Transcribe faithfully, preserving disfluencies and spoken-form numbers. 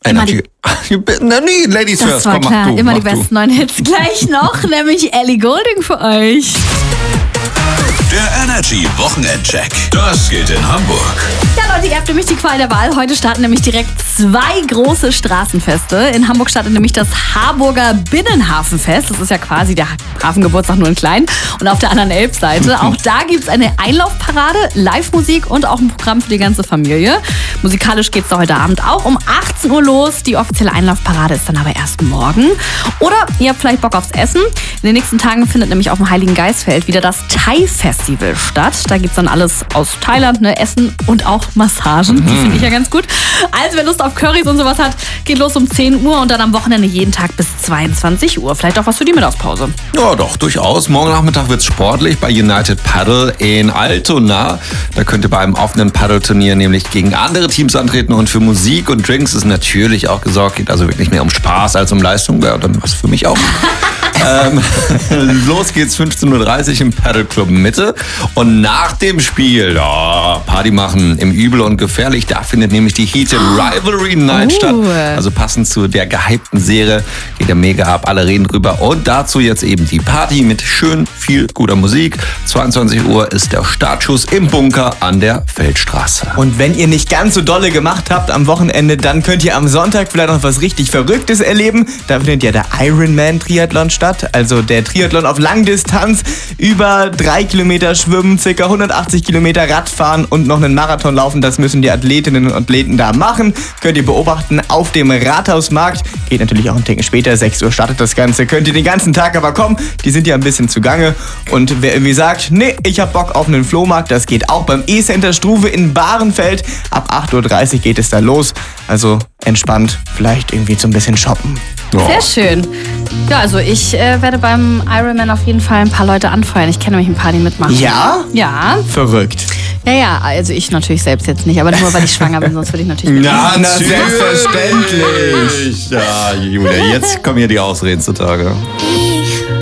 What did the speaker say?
Energy. Na, nee, Ladies Das first. war Komm, klar, mach du, immer mach die besten du. neuen Hits. Gleich noch, nämlich Ellie Goulding für euch. Der Energy Wochenendcheck. Das geht in Hamburg. Ja Leute, ihr habt nämlich die Qual der Wahl. Heute starten nämlich direkt zwei große Straßenfeste. In Hamburg startet nämlich das Harburger Binnenhafenfest. Das ist ja quasi der Hafengeburtstag nur in klein. Und auf der anderen Elbseite, auch da gibt es eine Einlaufparade, Live-Musik und auch ein Programm für die ganze Familie. Musikalisch geht es da heute Abend auch um achtzehn Uhr los. Die offizielle Einlaufparade ist dann aber erst morgen. Oder ihr habt vielleicht Bock aufs Essen. In den nächsten Tagen findet nämlich auf dem Heiligen Geistfeld wieder das Thai-Festival statt. Da gibt es dann alles aus Thailand, ne, Essen und auch Massagen. Die finde ich ja ganz gut. Also wer Lust auf Currys und sowas hat, geht los um zehn Uhr und dann am Wochenende jeden Tag bis zweiundzwanzig Uhr. Vielleicht auch was für die Mittagspause. Ja, doch, durchaus. Morgen Nachmittag wird's sportlich bei United Paddle in Altona. Da könnt ihr bei einem offenen Paddelturnier nämlich gegen andere Teams antreten und für Musik und Drinks ist natürlich auch gesorgt. Geht also wirklich mehr um Spaß als um Leistung. Wäre dann was für mich auch. ähm, los geht's fünfzehn Uhr dreißig im Paddle Club Mitte. Und nach dem Spiel, ja, Party machen im Übel und gefährlich. Da findet nämlich die Heated Rivalry Night Oh. statt. Also passend zu der gehypten Serie geht der mega ab. Alle reden drüber. Und dazu jetzt eben die Party mit schön viel guter Musik. zweiundzwanzig Uhr ist der Startschuss im Bunker an der Feldstraße. Und wenn ihr nicht ganz so dolle gemacht habt am Wochenende, dann könnt ihr am Sonntag vielleicht noch was richtig Verrücktes erleben. Da findet ja der Ironman Triathlon statt, also der Triathlon auf Langdistanz, über drei Kilometer schwimmen, ca. hundertachtzig Kilometer Radfahren und noch einen Marathon laufen. Das müssen die Athletinnen und Athleten da machen. Könnt ihr beobachten auf dem Rathausmarkt. Geht natürlich auch ein Ticken später, sechs Uhr startet das Ganze. Könnt ihr den ganzen Tag aber kommen, die sind ja ein bisschen zugange. Und wer irgendwie sagt, nee, ich hab Bock auf einen Flohmarkt, das geht auch beim E-Center Struve in Bahrenfeld. Ab acht Uhr dreißig geht es da los. Also entspannt, vielleicht irgendwie so ein bisschen shoppen. Sehr schön. Ja, also ich äh, werde beim Ironman auf jeden Fall ein paar Leute anfeuern. Ich kenne nämlich ein paar, die mitmachen. Ja? Ja. Verrückt. Ja, ja, also ich natürlich selbst jetzt nicht, aber nur weil ich schwanger bin, sonst würde ich natürlich mitmachen. Na, selbstverständlich. Ja, Julia, jetzt kommen hier die Ausreden zutage.